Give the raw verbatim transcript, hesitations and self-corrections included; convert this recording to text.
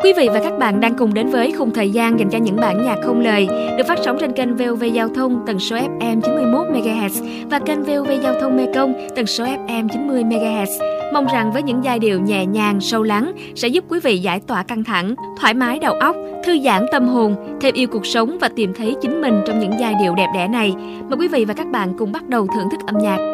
Quý vị và các bạn đang cùng đến với khung thời gian dành cho những bản nhạc không lời được phát sóng trên kênh vê o vê Giao thông tần số ép em chín mươi mốt mê ga héc và kênh vê o vê Giao thông Mekong tần số ép em chín mươi mê ga héc. Mong rằng với những giai điệu nhẹ nhàng, sâu lắng sẽ giúp quý vị giải tỏa căng thẳng, thoải mái đầu óc, thư giãn tâm hồn, thêm yêu cuộc sống và tìm thấy chính mình trong những giai điệu đẹp đẽ này. Mời quý vị và các bạn cùng bắt đầu thưởng thức âm nhạc.